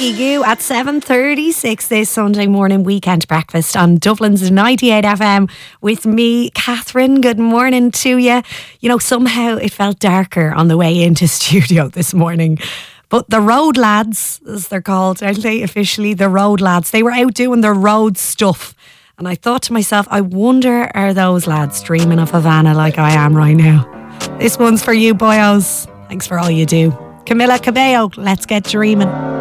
Peggy Goo at 7:36 this Sunday morning weekend breakfast on Dublin's 98 FM with me, Catherine. Good morning to you. You know, somehow it felt darker on the way into studio this morning. But the road lads, as they're called, aren't they officially? The road lads. They were out doing their road stuff. And I thought to myself, I wonder, are those lads dreaming of Havana like I am right now? This one's for you, boyos. Thanks for all you do. Camila Cabello, let's get dreaming.